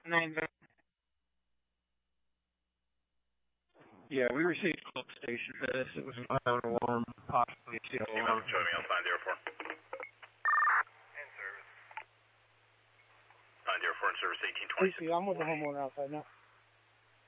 9. Yeah, we received call station for this. It was an ion alarm, possibly a CO alarm. Showing me on 904. In service. 904 in service 1820. I'm with the homeowner outside now.